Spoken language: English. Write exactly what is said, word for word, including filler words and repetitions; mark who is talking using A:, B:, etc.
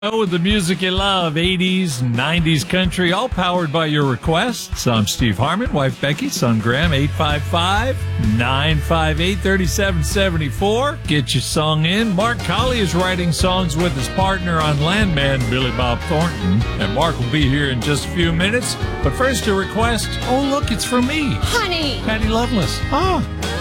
A: Oh, the music you love, eighties, nineties country, all powered by your requests. I'm Steve Harmon, wife Becky, son Graham, eight five five, nine five eight, three seven seven four. Get your song in. Mark Colley is writing songs with his partner on Landman, Billy Bob Thornton. And Mark will be here in just a few minutes. But first, a request. Oh, look, it's for me.
B: Honey.
A: Patty Loveless. Ah.